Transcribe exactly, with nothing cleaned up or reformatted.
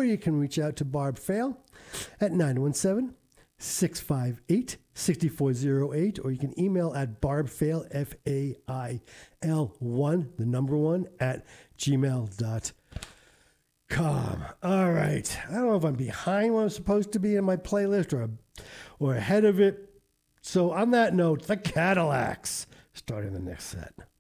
you can reach out to Barb Fail at nine one seven, six five eight, six four zero eight, or you can email at barbfail, F A I L one, the number one, at gmail dot com. All right. I don't know if I'm behind what I'm supposed to be in my playlist or, or ahead of it. So on that note, the Cadillacs, starting the next set.